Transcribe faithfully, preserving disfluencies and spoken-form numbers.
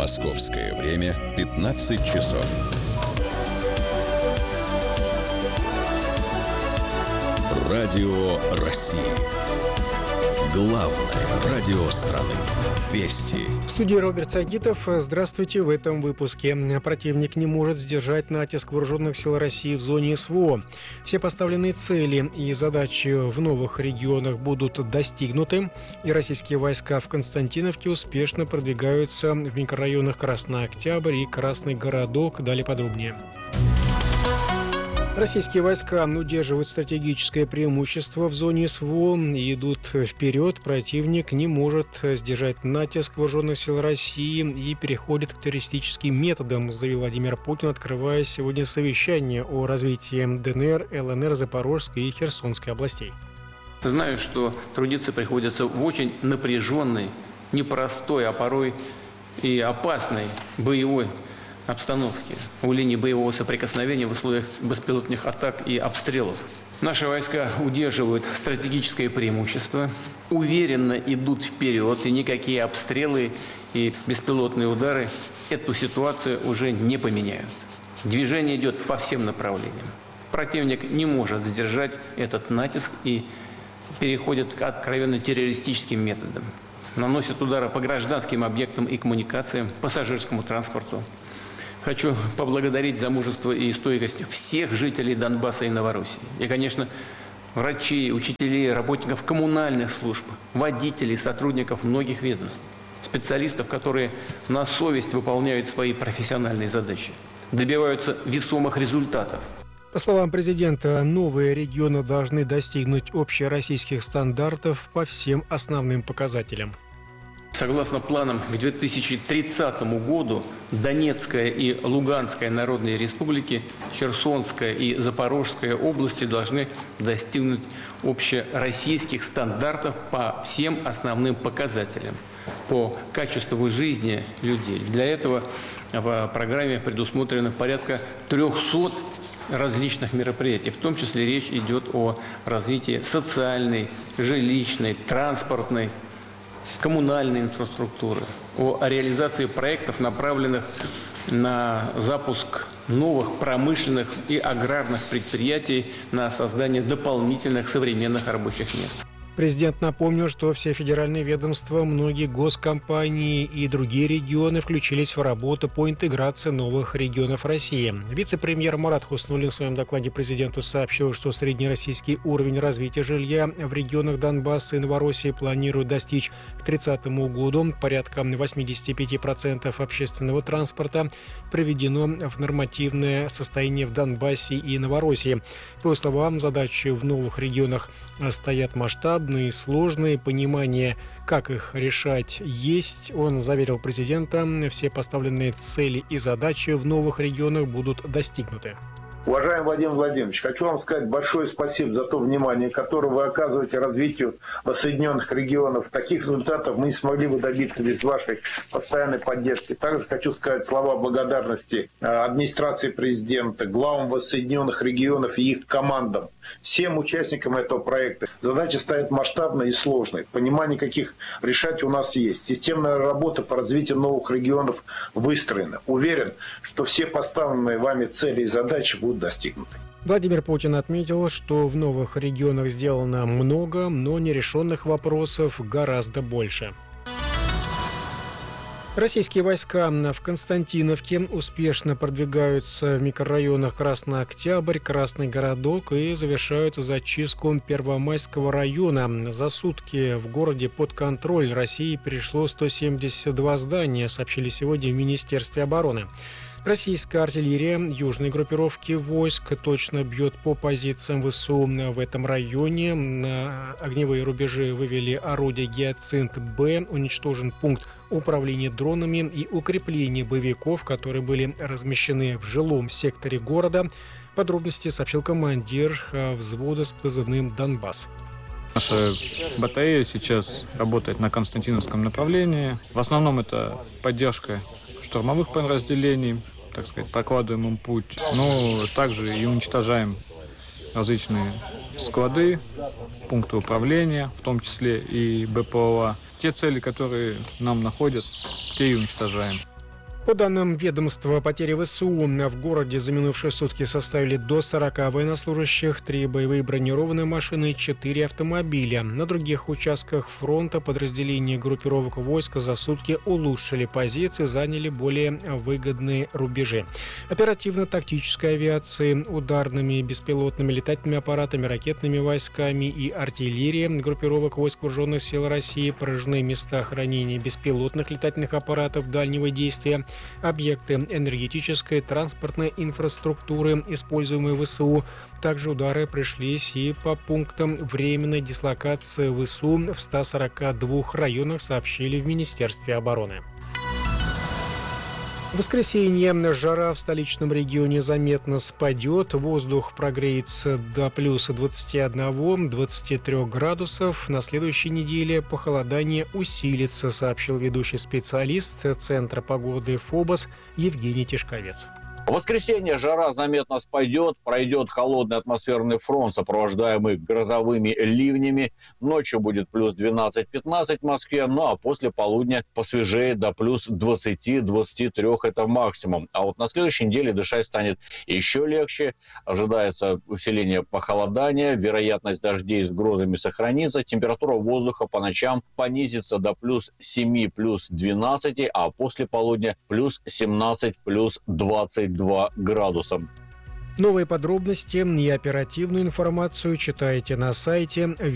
Московское время пятнадцать часов. Радио России. Главное радио страны. Вести. В студии Роберт Сагитов. Здравствуйте. В этом выпуске. Противник не может сдержать натиск вооруженных сил России в зоне СВО. Все поставленные цели и задачи в новых регионах будут достигнуты, и российские войска в Константиновке успешно продвигаются в микрорайонах Красный Октябрь и Красный Городок. Далее подробнее. Российские войска удерживают стратегическое преимущество в зоне СВО и идут вперед. Противник не может сдержать натиск вооруженных сил России и переходит к террористическим методам, заявил Владимир Путин, открывая сегодня совещание о развитии ДНР, ЛНР, Запорожской и Херсонской областей. Знаю, что трудиться приходится в очень напряженной, непростой, а порой и опасной боевой обстановки у линии боевого соприкосновения в условиях беспилотных атак и обстрелов. Наши войска удерживают стратегическое преимущество, уверенно идут вперед, и никакие обстрелы и беспилотные удары эту ситуацию уже не поменяют. Движение идет по всем направлениям. Противник не может сдержать этот натиск и переходит к откровенно террористическим методам. Наносит удары по гражданским объектам и коммуникациям, пассажирскому транспорту. Хочу поблагодарить за мужество и стойкость всех жителей Донбасса и Новороссии. И, конечно, врачей, учителей, работников коммунальных служб, водителей, сотрудников многих ведомств, специалистов, которые на совесть выполняют свои профессиональные задачи, добиваются весомых результатов. По словам президента, новые регионы должны достигнуть общероссийских стандартов по всем основным показателям. Согласно планам к две тысячи тридцатому году Донецкая и Луганская народные республики, Херсонская и Запорожская области должны достигнуть общероссийских стандартов по всем основным показателям, по качеству жизни людей. Для этого в программе предусмотрено порядка трехсот различных мероприятий. В том числе речь идет о развитии социальной, жилищной, транспортной, коммунальной инфраструктуры, о реализации проектов, направленных на запуск новых промышленных и аграрных предприятий, на создание дополнительных современных рабочих мест. Президент напомнил, что все федеральные ведомства, многие госкомпании и другие регионы включились в работу по интеграции новых регионов России. Вице-премьер Марат Хуснуллин в своем докладе президенту сообщил, что среднероссийский уровень развития жилья в регионах Донбасса и Новороссии планируют достичь к тридцатому году. Порядка восемьдесят пять процентов общественного транспорта приведено в нормативное состояние в Донбассе и Новороссии. По его словам, задачи в новых регионах стоят масштабные и сложные, понимание, как их решать, есть. Он заверил президента, все поставленные цели и задачи в новых регионах будут достигнуты. Уважаемый Владимир Владимирович, хочу вам сказать большое спасибо за то внимание, которое вы оказываете развитию воссоединенных регионов. Таких результатов мы не смогли бы добиться без вашей постоянной поддержки. Также хочу сказать слова благодарности администрации президента, главам воссоединенных регионов и их командам, всем участникам этого проекта. Задача стоит масштабной и сложной. Понимание, каких решать у нас есть. Системная работа по развитию новых регионов выстроена. Уверен, что все поставленные вами цели и задачи будут достигнуты. Владимир Путин отметил, что в новых регионах сделано много, но нерешенных вопросов гораздо больше. Российские войска в Константиновке успешно продвигаются в микрорайонах Красный Октябрь, Красный Городок и завершают зачистку Первомайского района. За сутки в городе под контроль России перешло сто семьдесят два здания, сообщили сегодня в Министерстве обороны. Российская артиллерия южной группировки войск точно бьет по позициям ВСУ в этом районе. На огневые рубежи вывели орудие «Гиацинт-Б», уничтожен пункт управления дронами и укрепления боевиков, которые были размещены в жилом секторе города. Подробности сообщил командир взвода с позывным «Донбасс». Наша батарея сейчас работает на Константиновском направлении. В основном это поддержка штурмовых подразделений, так сказать, прокладываем им путь. Но также и уничтожаем различные склады, пункты управления, в том числе и БПЛА. Те цели, которые нам находят, те и уничтожаем. По данным ведомства, потери ВСУ в городе за минувшие сутки составили до сорока военнослужащих, три боевые бронированные машины и четыре автомобиля. На других участках фронта подразделения группировок войск за сутки улучшили позиции, заняли более выгодные рубежи. Оперативно-тактической авиацией, ударными беспилотными летательными аппаратами, ракетными войсками и артиллерией группировок войск вооруженных сил России поражены места хранения беспилотных летательных аппаратов дальнего действия, объекты энергетической, транспортной инфраструктуры, используемые ВСУ. Также удары пришлись и по пунктам временной дислокации ВСУ в ста сорока двух районах, сообщили в Министерстве обороны. В воскресенье жара в столичном регионе заметно спадет, воздух прогреется до плюс двадцати одного - двадцати трёх градусов. На следующей неделе похолодание усилится, сообщил ведущий специалист Центра погоды ФОБОС Евгений Тишковец. В воскресенье жара заметно спадет, пройдет холодный атмосферный фронт, сопровождаемый грозовыми ливнями. Ночью будет плюс двенадцать-пятнадцать в Москве, ну а после полудня посвежеет до плюс двадцати - двадцати трёх, это максимум. А вот на следующей неделе дышать станет еще легче. Ожидается усиление похолодания, вероятность дождей с грозами сохранится. Температура воздуха по ночам понизится до плюс семи, плюс двенадцати, а после полудня плюс семнадцать, плюс двадцать два градуса. Новые подробности и оперативную информацию читайте на сайте